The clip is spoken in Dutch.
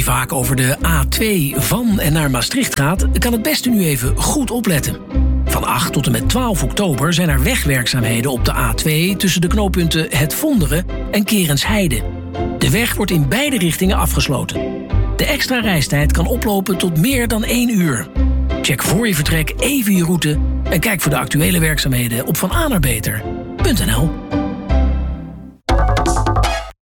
vaak over de A2 van en naar Maastricht gaat, kan het beste nu even goed opletten. Van 8 tot en met 12 oktober zijn er wegwerkzaamheden op de A2 tussen de knooppunten Het Vonderen en Kerensheide. De weg wordt in beide richtingen afgesloten. De extra reistijd kan oplopen tot meer dan 1 uur. Check voor je vertrek even je route en kijk voor de actuele werkzaamheden op vananaarbeter.nl.